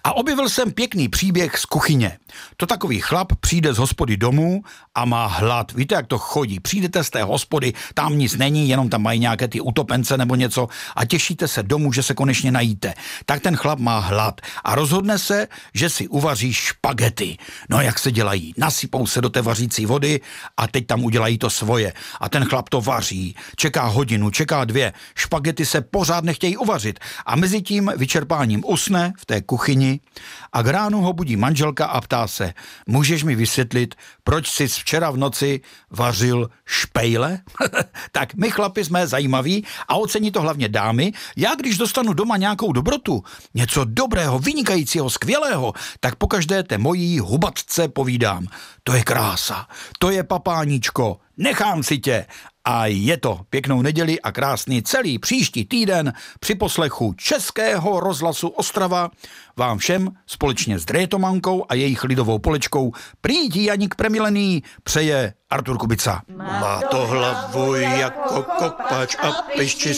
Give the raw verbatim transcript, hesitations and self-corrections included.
A objevil jsem pěkný příběh z kuchyně. To takový chlap přijde z hospody domů a má hlad. Víte, jak to chodí? Přijdete z té hospody, tam nic není, jenom tam mají nějaké ty utopence nebo něco a těšíte se domů, že se konečně najíte. Tak ten chlap má hlad a rozhodne se, že si uvaří špagety. No jak se dělají? Nasypou se do té vařící vody a teď tam udělají to svoje. A ten chlap to vaří, čeká hodinu, čeká dvě, špagety se pořád nechtějí uvařit a mezi tím vyčerpáním usne v té kuchyni a k ránu ho budí manželka a ptá se, můžeš mi vysvětlit, proč jsi včera v noci vařil špejle? Tak my chlapi jsme zajímaví a ocení to hlavně dámy. Já když dostanu doma nějakou dobrotu, něco dobrého, vynikajícího, skvělého, tak pokaždé té mojí hubatce povídám, to je krása, to je papáníčko, nechám si tě. A je to. Pěknou neděli a krásný celý příští týden při poslechu Českého rozhlasu Ostrava vám všem společně s Drétomankou a jejich lidovou polečkou Prýdí Janík Premilený přeje Artur Kubica. Má to hlavu jako kopač a pešči